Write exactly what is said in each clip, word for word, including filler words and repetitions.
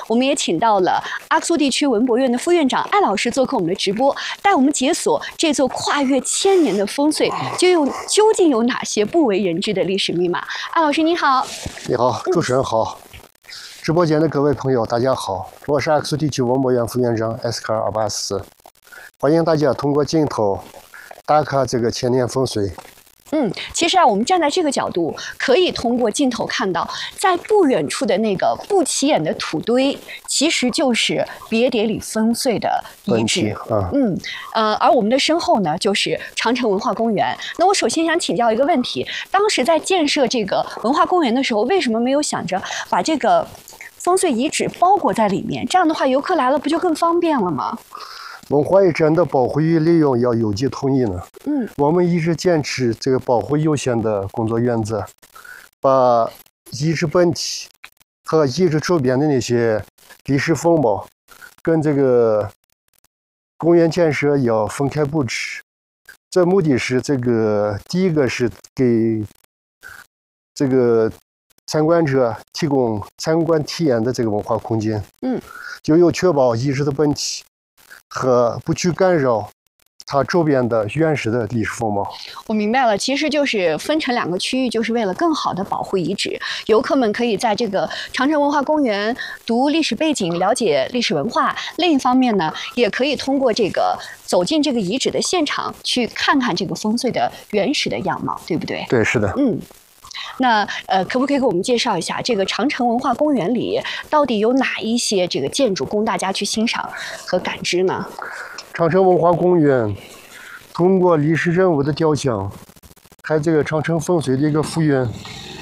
我们也请到了阿苏地区文博院的副院长艾老师做客我们的直播，带我们解锁这座跨越千年的烽燧，就有究竟有哪些不为人知的历史密码？艾老师你好。 你好，主持人好。嗯 直播间的各位朋友，大家好，我是阿苏地区文博院副院长埃斯卡尔阿巴斯，欢迎大家通过镜头打卡这个千年烽燧。 嗯，其实啊，我们站在这个角度，可以通过镜头看到，在不远处的那个不起眼的土堆，其实就是别叠里烽燧的遗址。 啊、 嗯，呃，而我们的身后呢，就是长城文化公园。那我首先想请教一个问题：当时在建设这个文化公园的时候，为什么没有想着把这个烽燧遗址包裹在里面？这样的话，游客来了不就更方便了吗？ 文化遗产的保护与利用要有机统一呢。 嗯， 我们一直坚持这个保护优先的工作原则，把遗址本体和遗址周边的那些历史风貌跟这个公园建设要分开布置。这目的是这个第一个是给这个参观者提供参观体验的这个文化空间。 嗯， 就有确保遗址的本体 和不去干扰它周边的原始的历史风貌。 我明白了，其实就是分成两个区域，就是为了更好的保护遗址。游客们可以在这个长城文化公园读历史背景，了解历史文化；另一方面呢，也可以通过这个走进这个遗址的现场，去看看这个烽燧的原始的样貌，对不对？ 对，是的。 嗯。 那呃，可不可以给我们介绍一下这个长城文化公园里到底有哪一些这个建筑供大家去欣赏和感知呢？ 长城文化公园通过历史人物的雕像，还有这个长城烽燧的一个复原，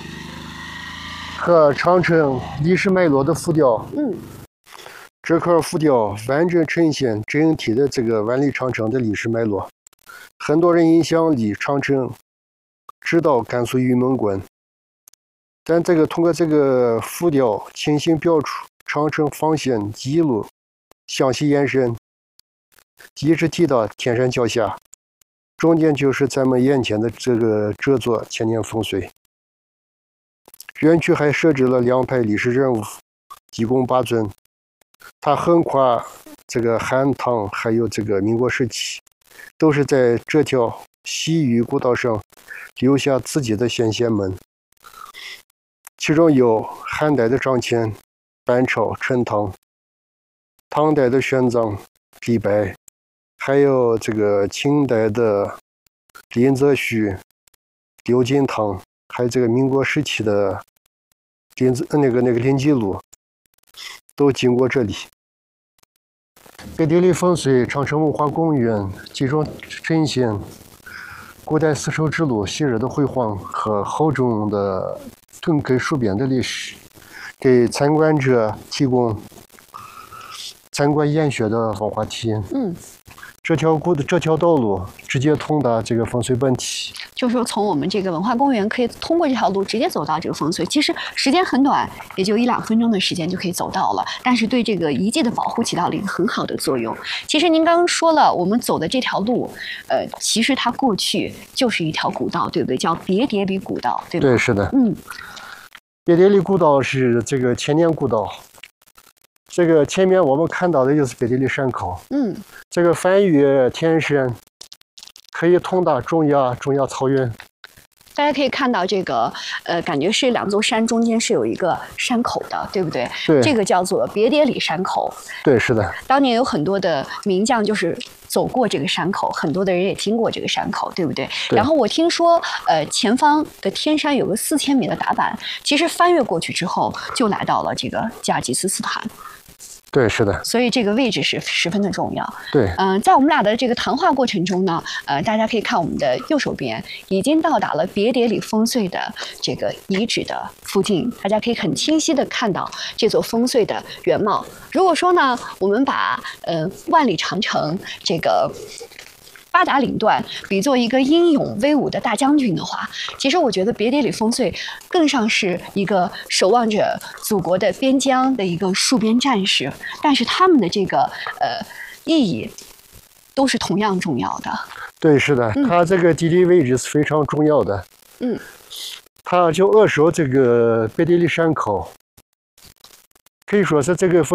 和长城历史脉络的浮雕。 嗯， 这块浮雕完整呈现整体的这个万里长城的历史脉络。很多人印象里，长城直到甘肃玉门关。 但这个通过这个浮雕清晰标出长城防线一路向西延伸，一直提到天山脚下，中间就是咱们眼前的这个这座千年烽燧。园区还设置了两排历史人物，一共八尊，它横跨这个汉唐还有这个民国时期，都是在这条西域古道上留下自己的先贤们。 其中有汉代的张骞、班超、陈汤，唐代的玄奘、李白，还有这个清代的林则徐、刘金汤，还有这个民国时期的林子那个那个林吉禄，都经过这里。别叠里烽燧长城文化公园集中呈现古代丝绸之路昔日的辉煌和厚重的 屯垦戍边的历史，给参观者提供参观研学的文化体验。 嗯， 这条古的这条道路直接通达这个烽燧本体， 就是说从我们这个文化公园可以通过这条路直接走到这个烽燧，其实时间很短，也就一两分钟的时间就可以走到了，但是对这个遗迹的保护起到了一个很好的作用。其实您刚刚说了，我们走的这条路，呃，其实它过去就是一条古道，对不对？叫别叠里古道，对吧？ 对，是的。 嗯。 别叠里古道是这个千年古道，这个前面我们看到的就是别叠里山口。 嗯， 这个翻越天山，可以通达中亚中亚草原。 大家可以看到这个，呃，感觉是两座山中间是有一个山口的，对不对？ 对， 这个叫做别叠里山口。 对，是的。 当年有很多的名将就是走过这个山口，很多的人也经过这个山口，对不对？ 对。 然后我听说，呃，前方的天山有个四千米的打板，其实翻越过去之后，就来到了这个吉尔吉斯斯坦。 对，是的， 所以这个位置是十分的重要。 对， 嗯、呃，在我们俩的这个谈话过程中呢，呃，大家可以看我们的右手边已经到达了别叠里烽燧的这个遗址的附近，大家可以很清晰的看到这座烽燧的原貌。如果说呢，我们把呃万里长城这个 八达岭段比作一个英勇威武的大将军的话，其实我觉得别叠里烽燧更像是一个守望着祖国的边疆的一个戍边战士，但是他们的这个呃意义都是同样重要的。 对，是的， 嗯、 它这个地理位置是非常重要的。 嗯， 它就扼守这个别叠里山口，可以说是这个烽